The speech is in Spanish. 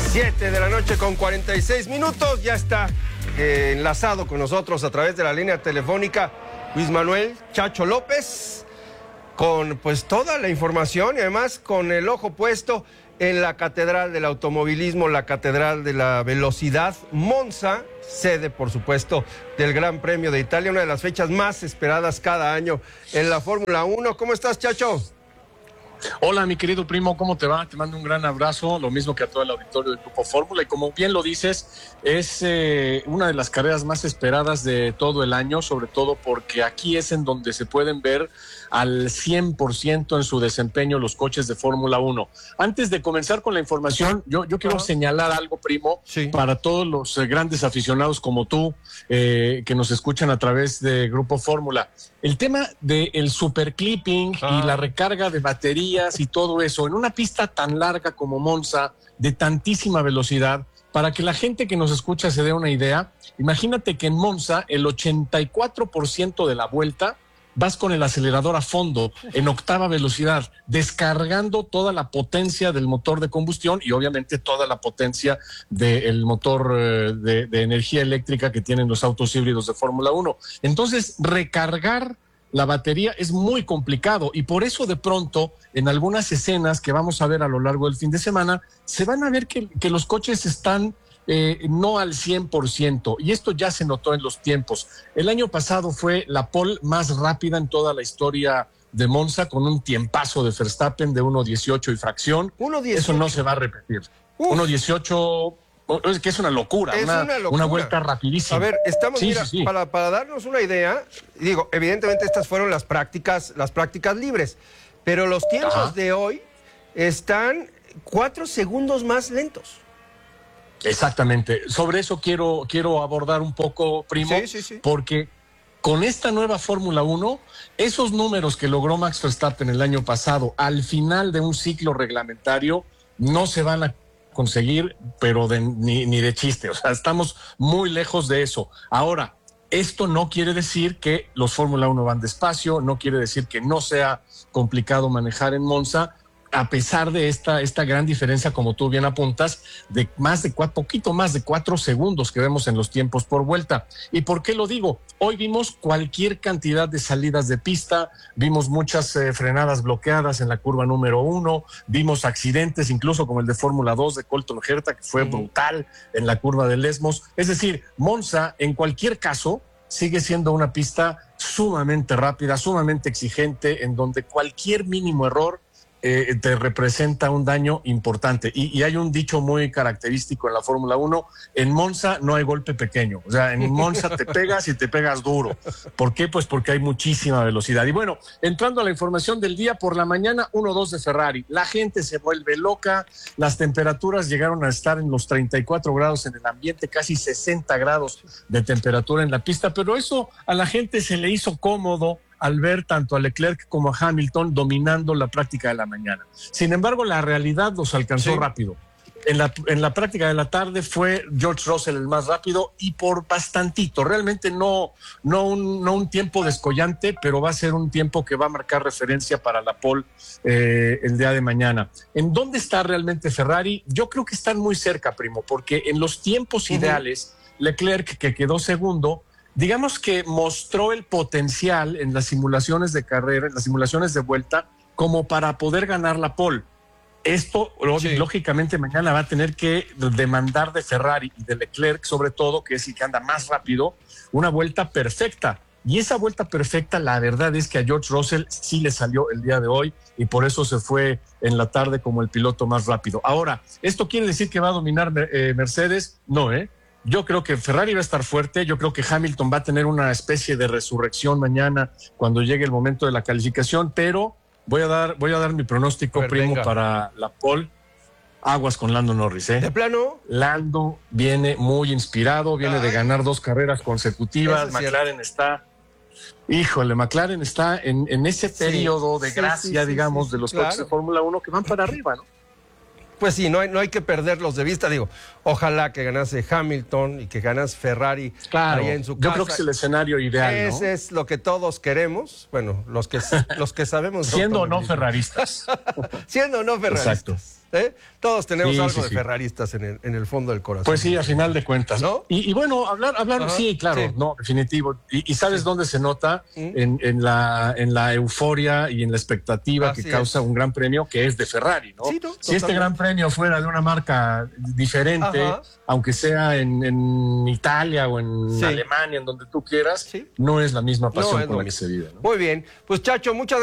7 de la noche con 46 minutos. Ya está enlazado con nosotros a través de la línea telefónica Luis Manuel Chacho López, con pues toda la información y además con el ojo puesto en la Catedral del Automovilismo, la Catedral de la Velocidad, Monza, sede por supuesto del Gran Premio de Italia, una de las fechas más esperadas cada año en la Fórmula 1. ¿Cómo estás, Chacho? Hola, mi querido primo, ¿cómo te va? Te mando un gran abrazo, lo mismo que a todo el auditorio del Grupo Fórmula. Y como bien lo dices, es una de las carreras más esperadas de todo el año, sobre todo porque aquí es en donde se pueden ver al 100% en su desempeño los coches de Fórmula 1. Antes de comenzar con la información, yo quiero señalar algo, primo, para todos los grandes aficionados como tú, que nos escuchan a través de Grupo Fórmula. El tema del superclipping y la recarga de baterías y todo eso en una pista tan larga como Monza, de tantísima velocidad, para que la gente que nos escucha se dé una idea, imagínate que en Monza el 84% de la vuelta vas con el acelerador a fondo, en octava velocidad, descargando toda la potencia del motor de combustión y obviamente toda la potencia del motor de energía eléctrica que tienen los autos híbridos de Fórmula 1. Entonces, recargar la batería es muy complicado y por eso de pronto en algunas escenas que vamos a ver a lo largo del fin de semana, se van a ver que los coches están no al 100%, y esto ya se notó en los tiempos. El año pasado fue la pole más rápida en toda la historia de Monza, con un tiempazo de Verstappen de 1.18 y fracción. 1.18. Eso no se va a repetir. 1.18, es que es una locura, una vuelta rapidísima. A ver, estamos, Para darnos una idea, digo, evidentemente estas fueron las prácticas libres, pero los tiempos de hoy están 4 segundos más lentos. Exactamente. Sobre eso quiero abordar un poco, primo, porque con esta nueva Fórmula 1, esos números que logró Max Verstappen el año pasado al final de un ciclo reglamentario no se van a conseguir, pero ni de chiste. O sea, estamos muy lejos de eso. Ahora, esto no quiere decir que los Fórmula 1 van despacio, no quiere decir que no sea complicado manejar en Monza, a pesar de esta gran diferencia, como tú bien apuntas, de poquito más de 4 segundos que vemos en los tiempos por vuelta. ¿Y por qué lo digo? Hoy vimos cualquier cantidad de salidas de pista, vimos muchas frenadas bloqueadas en la curva número 1, vimos accidentes incluso como el de Fórmula 2 de Colton Herta, que fue brutal en la curva de Lesmos. Es decir, Monza, en cualquier caso, sigue siendo una pista sumamente rápida, sumamente exigente, en donde cualquier mínimo error te representa un daño importante. Y hay un dicho muy característico en la Fórmula 1, en Monza no hay golpe pequeño, o sea, en Monza te pegas y te pegas duro. ¿Por qué? Pues porque hay muchísima velocidad. Y bueno, entrando a la información del día, por la mañana 1-2 de Ferrari, la gente se vuelve loca, las temperaturas llegaron a estar en los 34 grados en el ambiente, casi 60 grados de temperatura en la pista, pero eso a la gente se le hizo cómodo al ver tanto a Leclerc como a Hamilton dominando la práctica de la mañana. Sin embargo, la realidad los alcanzó rápido. En la práctica de la tarde fue George Russell el más rápido y por bastantito. Realmente no un tiempo descollante, pero va a ser un tiempo que va a marcar referencia para la pole el día de mañana. ¿En dónde está realmente Ferrari? Yo creo que están muy cerca, primo, porque en los tiempos ideales, Leclerc, que quedó segundo, digamos que mostró el potencial en las simulaciones de carrera, en las simulaciones de vuelta, como para poder ganar la pole. Esto, lógicamente, mañana va a tener que demandar de Ferrari y de Leclerc, sobre todo, que es el que anda más rápido, una vuelta perfecta. Y esa vuelta perfecta, la verdad es que a George Russell sí le salió el día de hoy y por eso se fue en la tarde como el piloto más rápido. Ahora, ¿esto quiere decir que va a dominar Mercedes? No, Yo creo que Ferrari va a estar fuerte, yo creo que Hamilton va a tener una especie de resurrección mañana cuando llegue el momento de la calificación, pero voy a dar mi pronóstico, primo, para la pole. Aguas con Lando Norris, ¿De plano? Lando viene muy inspirado, viene de ganar 2 carreras consecutivas. McLaren está en ese periodo de gracia, digamos, de los coches de Fórmula 1 que van para arriba, ¿no? pues sí, no hay que perderlos de vista. Digo, ojalá que ganase Hamilton y que ganase Ferrari allá en su casa. Yo creo que es el escenario ideal, ¿no? Ese es lo que todos queremos. Bueno, los que sabemos. Siendo o no ferraristas. Siendo o no ferraristas. Exacto. Todos tenemos algo de ferraristas en el fondo del corazón. Pues sí, a final de cuentas. ¿No? Y bueno, hablar, sí, claro, no, definitivo. Y ¿sabes dónde se nota? En la euforia y en la expectativa que causa un gran premio que es de Ferrari, ¿no? Sí, si este gran premio fuera de una marca diferente, aunque sea en Italia o en Alemania, en donde tú quieras, no es la misma pasión con la que se vive, ¿no? Muy bien. Pues Chacho, muchas gracias.